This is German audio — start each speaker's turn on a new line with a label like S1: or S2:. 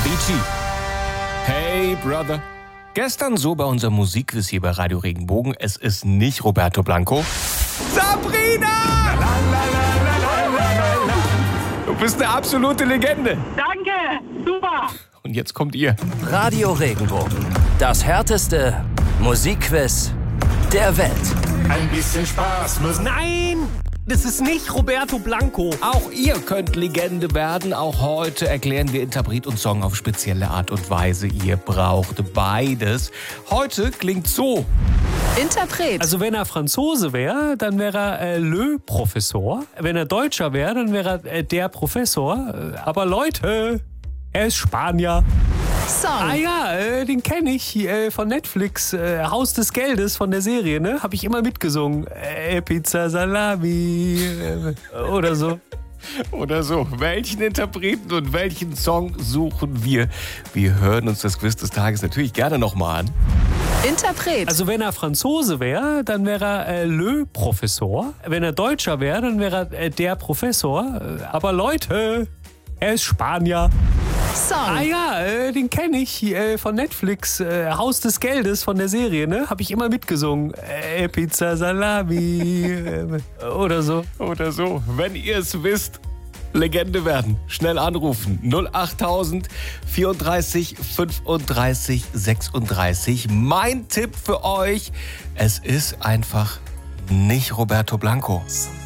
S1: Avicii. Hey, Brother. Gestern so bei unserem Musikquiz hier bei Radio Regenbogen. Es ist nicht Roberto Blanco. Sabrina! Du bist eine absolute Legende.
S2: Danke, super.
S1: Und jetzt kommt ihr.
S3: Radio Regenbogen. Das härteste Musikquiz der Welt.
S4: Ein bisschen Spaß muss.
S5: Nein, das ist nicht Roberto Blanco.
S1: Auch ihr könnt Legende werden. Auch heute erklären wir Interpret und Song auf spezielle Art und Weise. Ihr braucht beides. Heute klingt so.
S6: Interpret.
S5: Also wenn er Franzose wäre, dann wäre er Le Professor. Wenn er Deutscher wäre, dann wäre er der Professor. Aber Leute, er ist Spanier.
S6: Song.
S5: Ah ja, den kenne ich von Netflix. Haus des Geldes von der Serie, ne? Habe ich immer mitgesungen. Pizza Salami oder so.
S1: Oder so. Welchen Interpreten und welchen Song suchen wir? Wir hören uns das Quiz des Tages natürlich gerne nochmal an.
S6: Interpret.
S5: Also wenn er Franzose wäre, dann wäre er Le Professor. Wenn er Deutscher wäre, dann wäre er der Professor. Aber Leute, er ist Spanier.
S6: Song.
S5: Ah ja, den kenne ich von Netflix. Haus des Geldes von der Serie, ne? Habe ich immer mitgesungen. Pizza Salami oder so.
S1: Oder so. Wenn ihr es wisst, Legende werden. Schnell anrufen. 08000 34 35 36. Mein Tipp für euch, es ist einfach nicht Roberto Blanco.